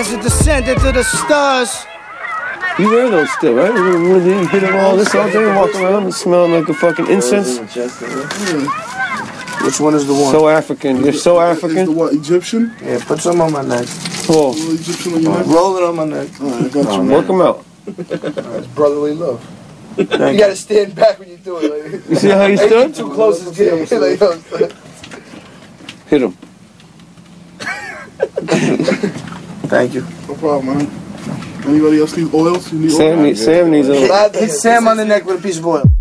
as a descendant to the stars. You wear those still, right? You hit them all this all day and walk around and smelling like a fucking incense. Which one is the one? So African. You're so African. Is the what, Egyptian? Yeah, put some on my neck. Cool. Egyptian on your neck? Roll it on my neck. Alright, I got you. Work them out. It's brotherly love. You gotta stand back when you do it. Like, You see how he stood? too close is getting like, Hit him. Thank you. No problem, man. Anybody else need oils? You need Sam oil? needs a little. Hit Sam on the neck with a piece of oil.